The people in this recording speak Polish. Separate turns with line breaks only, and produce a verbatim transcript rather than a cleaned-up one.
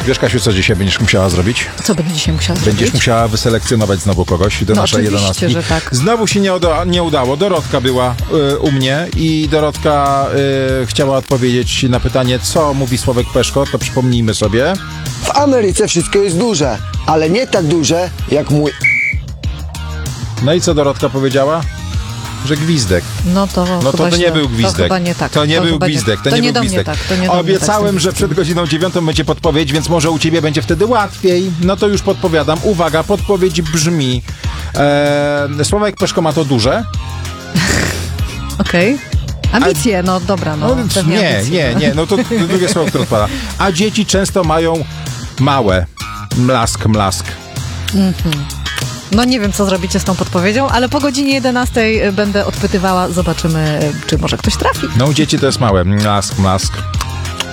Wiesz, Kasiu, co dzisiaj będziesz musiała zrobić?
Co będę dzisiaj musiała
Będziesz
zrobić?
musiała wyselekcjonować znowu kogoś do
No
naszej
oczywiście,
jedenastki.
że tak.
Znowu się nie, uda, nie udało. Dorotka była y, u mnie i Dorotka y, chciała odpowiedzieć na pytanie, co mówi Sławek Peszko, to przypomnijmy sobie.
W Ameryce wszystko jest duże, ale nie tak duże jak mój...
No i co Dorotka powiedziała? Że gwizdek.
No to
No to,
chyba
to nie
źle.
był gwizdek.
To chyba nie tak.
To nie
To
był
chyba
gwizdek. To,
to
nie,
nie
był
do mnie
gwizdek.
tak, to nie do mnie
Obiecałem,
tak,
że przed godziną dziewiątą będzie podpowiedź, więc może u ciebie będzie wtedy łatwiej. No to już podpowiadam. Uwaga, podpowiedź brzmi. E, Sławek Peszko ma to duże.
Okej. Okay. Ambicje, no dobra, no.
No,
pewnie
nie,
ambicje,
nie,
no.
nie. No to drugie słowo, które odpada. A dzieci często mają małe. Mlask, mlask.
No nie wiem, co zrobicie z tą podpowiedzią, ale po godzinie jedenastej będę odpytywała. Zobaczymy, czy może ktoś trafi.
No u dzieci to jest małe. Mlask, mlask.